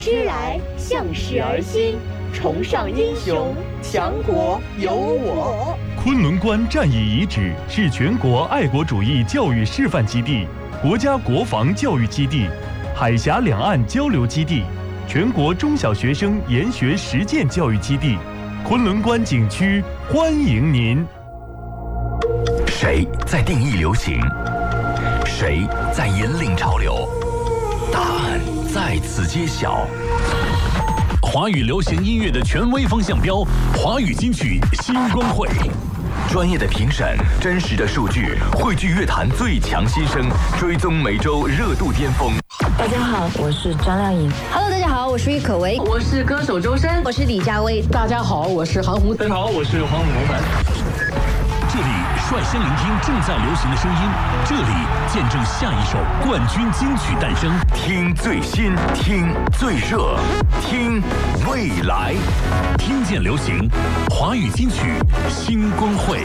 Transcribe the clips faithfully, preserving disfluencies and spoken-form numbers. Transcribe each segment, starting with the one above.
知来向史而兴，崇尚英雄，强国有我。 昆仑关战役遗址是全国爱国主义教育示范基地、国家国防教育基地、海峡两岸交流基地、全国中小学生研学实践教育基地。昆仑关景区欢迎您。 谁在定义流行？谁在引领潮流？答案在此揭晓。华语流行音乐的权威风向标，华语金曲新光会。专业的评审，真实的数据，汇聚乐坛最强新声，追踪每周热度巅峰。 大家好，我是张靓颖。 Hello， 大家好，我是郁可唯， 我是歌手周深， 我是李佳薇。 大家好，我是韩红。 大家好，我是黄伟文。 这里率先聆听正在流行的声音，这里见证下一首冠军金曲诞生。听最新，听最热，听未来，听见流行，华语金曲新光会。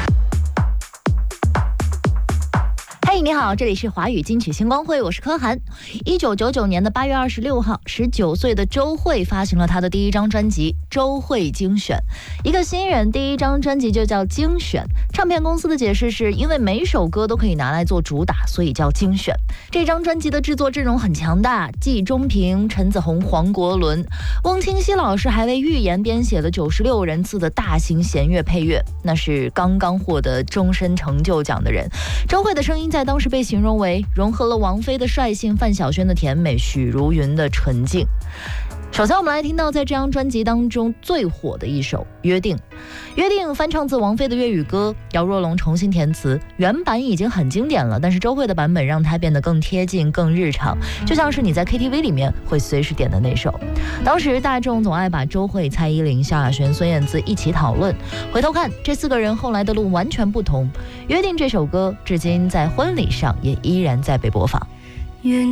嘿，你好，这里是华语金曲星光会，我是柯涵。一九九九年的八月二十六号，十九岁的周蕙发行了她的第一张专辑《周蕙精选》。一个新人第一张专辑就叫精选，唱片公司的解释是因为每首歌都可以拿来做主打，所以叫精选。这张专辑的制作阵容很强大，季中平、陈子鸿、黄国伦、翁清溪老师还为预言编写了九十六人次的大型弦乐配乐，那是刚刚获得终身成就奖的人。周蕙的声音在当时被形容为融合了王菲的率性、范晓萱的甜美、许茹芸的纯净。首先我们来听到在这张专辑当中最火的一首《约定》。约定翻唱自王菲的粤语歌，姚若龙重新填词，原版已经很经典了，但是周蕙的版本让它变得更贴近、更日常，就像是你在 K T V 里面会随时点的那首。当时大众总爱把周蕙、蔡依林、萧亚轩、孙燕姿一起讨论，回头看这四个人后来的路完全不同。约定这首歌至今在婚礼上也依然在被播放。